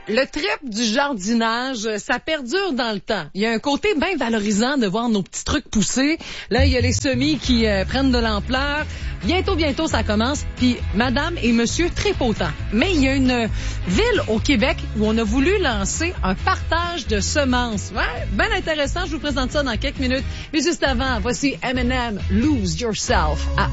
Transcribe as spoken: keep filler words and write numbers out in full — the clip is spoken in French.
Le trip du jardinage, ça perdure dans le temps. Il y a un côté bien valorisant de voir nos petits trucs pousser. Là, il y a les semis qui euh, prennent de l'ampleur. Bientôt, bientôt, ça commence. Puis, madame et monsieur tripotant. Mais il y a une ville au Québec où on a voulu lancer un partage de semences. Ouais, bien intéressant. Je vous présente ça dans quelques minutes. Mais juste avant, voici Eminem, Lose Yourself à